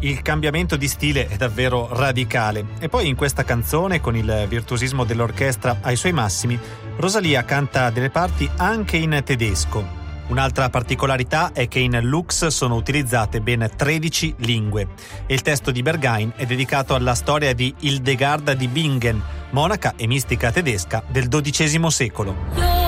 Il cambiamento di stile è davvero radicale. E poi in questa canzone, con il virtuosismo dell'orchestra ai suoi massimi, Rosalia canta delle parti anche in tedesco. Un'altra particolarità è che in Lux sono utilizzate ben 13 lingue e il testo di Berghain è dedicato alla storia di Hildegarda di Bingen, monaca e mistica tedesca del XII secolo.